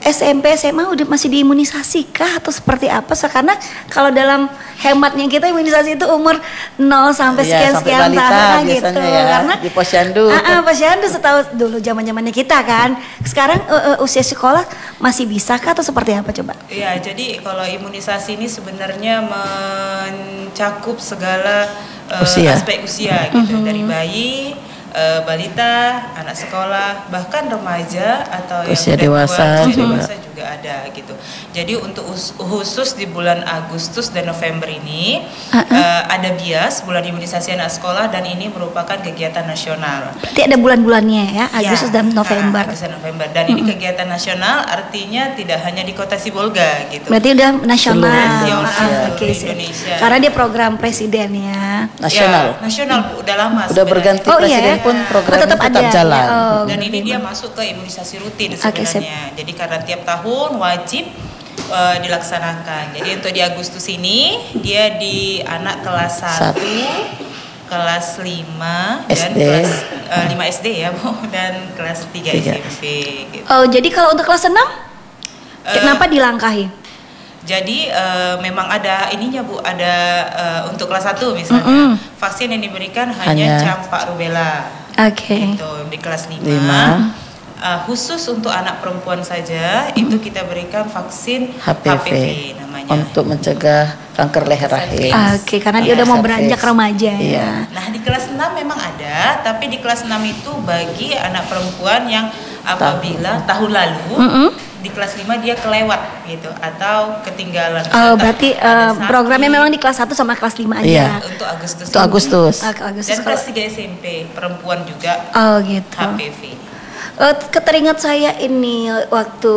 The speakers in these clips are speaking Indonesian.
SMP, SMA udah masih diimunisasi kah atau seperti apa? Karena kalau dalam hematnya kita imunisasi itu umur 0 sampai sekian-sekian tahun gitu. Ya, karena di posyandu. Posyandu setahu dulu zaman-zamannya kita kan. Sekarang usia sekolah masih bisa kah atau seperti apa coba? Iya, jadi kalau imunisasi ini sebenarnya mencakup segala aspek usia gitu, dari bayi, balita, anak sekolah, bahkan remaja atau usia yang dewasa juga ada gitu. Jadi untuk khusus di bulan Agustus dan November ini ada BIAS, bulan imunisasi anak sekolah, dan ini merupakan kegiatan nasional. Berarti ada bulan-bulannya ya, Agustus dan November. Agustus dan November, dan ini kegiatan nasional, artinya tidak hanya di Kota Sibolga gitu. Berarti udah nasional. Indonesia. Karena dia program presiden ya. Nasional. Ya, nasional Bu, udah lama. Udah berganti presiden pun program tetap jalan. Dan ini dia masuk ke imunisasi rutin sebenarnya. Jadi karena tiap tahun wajib dilaksanakan. Jadi untuk di Agustus ini dia di anak kelas 1, kelas 5 dan kelas 5 SD ya Bu, dan kelas 3 SMP gitu. Oh, jadi kalau untuk kelas 6 kenapa dilangkahi? Jadi memang ada ininya Bu, ada untuk kelas 1 misalnya vaksin yang diberikan hanya campak rubella. Gitu, di kelas 5. Khusus untuk anak perempuan saja itu kita berikan vaksin HPV namanya. Untuk mencegah kanker leher rahim. Karena dia udah mau beranjak remaja ya. Nah, di kelas 6 memang ada, tapi di kelas 6 itu bagi anak perempuan yang apabila tahun lalu di kelas 5 dia kelewat gitu atau ketinggalan. Berarti programnya memang di kelas 1 sama kelas 5 aja. Iya. Untuk Agustus. Untuk Agustus. Dan kelas 3 SMP perempuan juga. Gitu. HPV. Keteringat saya ini waktu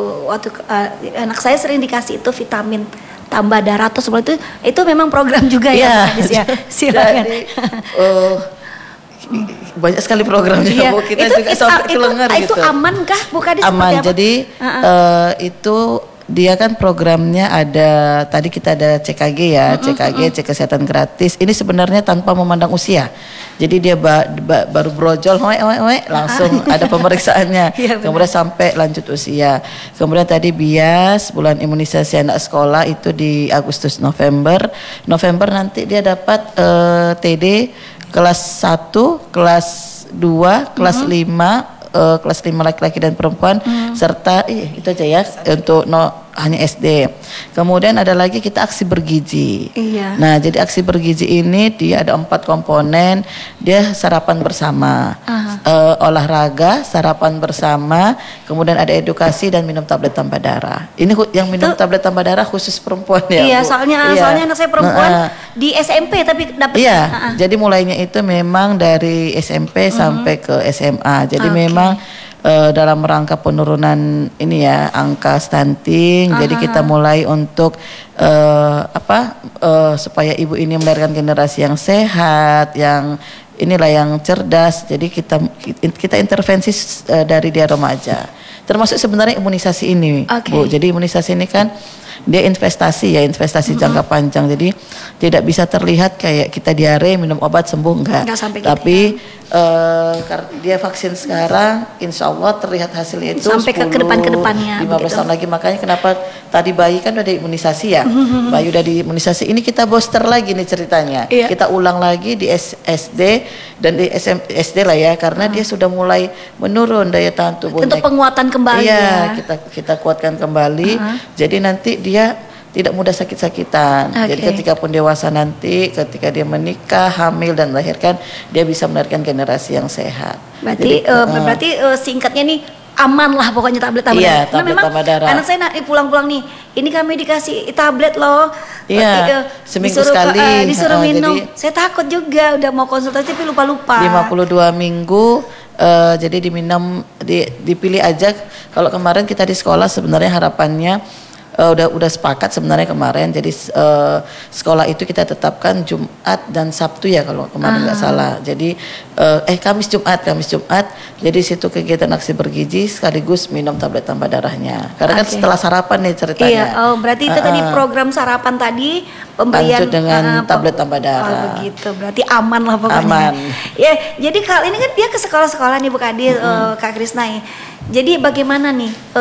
anak saya sering dikasih itu vitamin tambah darah atau seperti itu memang program juga ya. Silakan. Jadi, banyak sekali programnya Bu, kita juga sampai kelengar gitu. Itu aman kah? Bukan aman. Jadi itu dia kan programnya ada, tadi kita ada CKG ya, CKG, cek kesehatan gratis. Ini sebenarnya tanpa memandang usia. Jadi dia baru brojol, langsung ada pemeriksaannya. Kemudian sampai lanjut usia. Kemudian tadi BIAS, bulan imunisasi anak sekolah itu di Agustus November. November nanti dia dapat TD kelas 1, kelas 2, kelas 5. Kelas 5 laki-laki dan perempuan serta itu aja ya untuk hanya SD. Kemudian ada lagi kita aksi bergizi. Nah, jadi aksi bergizi ini dia ada 4 komponen. Dia sarapan bersama, olahraga, sarapan bersama, kemudian ada edukasi dan minum tablet tambah darah. Ini yang minum tablet tambah darah khusus perempuan ya. Bu. Soalnya anak saya perempuan di SMP tapi dapat. Jadi mulainya itu memang dari SMP sampai ke SMA. Jadi memang dalam rangka penurunan ini ya angka stunting, jadi kita mulai untuk supaya ibu ini melahirkan generasi yang sehat, yang inilah yang cerdas. Jadi kita intervensi dari dia remaja, termasuk sebenarnya imunisasi ini, Bu. Jadi imunisasi ini kan dia investasi jangka panjang. Jadi tidak bisa terlihat kayak kita diare minum obat sembuh enggak tapi dia vaksin sekarang, insya Allah terlihat hasilnya itu sampai 10, ke depannya 15 tahun lagi. Makanya kenapa tadi bayi kan udah imunisasi ya, bayi udah diimunisasi, ini kita booster lagi nih ceritanya. Kita ulang lagi di SD dan di SD lah ya, karena dia sudah mulai menurun daya tahan tubuhnya. Untuk penguatan kembali ya. Kita kuatkan kembali. Jadi nanti dia tidak mudah sakit-sakitan. Jadi ketika pun dewasa nanti, ketika dia menikah, hamil dan melahirkan, dia bisa melahirkan generasi yang sehat. Berarti singkatnya nih aman lah pokoknya tablet tambah darah. Tablet tambah darah. Anak saya pulang-pulang nih, ini kami dikasih tablet loh. Seminggu sekali. Disuruh minum. Saya takut juga, udah mau konsultasi tapi lupa-lupa. 52 minggu. Jadi diminum, dipilih aja. Kalau kemarin kita di sekolah sebenarnya harapannya udah sepakat sebenarnya kemarin. Jadi sekolah itu kita tetapkan Jumat dan Sabtu ya kalau kemarin nggak salah. Jadi Kamis Jumat. Jadi situ kegiatan aksi bergizi sekaligus minum tablet tambah darahnya. Karena kan setelah sarapan nih ceritanya. Berarti itu tadi program sarapan tadi pemberian lanjut dengan tablet tambah darah. Begitu. Berarti aman lah pokoknya. Aman. Ya, jadi kali ini kan dia ke sekolah-sekolah nih Bu Kadil, Kak Krisna. Jadi bagaimana nih